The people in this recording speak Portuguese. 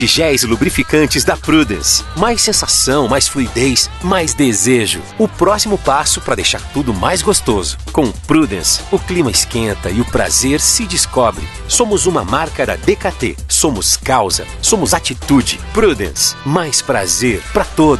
Géis lubrificantes da Prudence. Mais sensação, mais fluidez, mais desejo. O próximo passo para deixar tudo mais gostoso. Com Prudence, o clima esquenta e o prazer se descobre. Somos uma marca da DKT. Somos causa. Somos atitude. Prudence. Mais prazer para todos.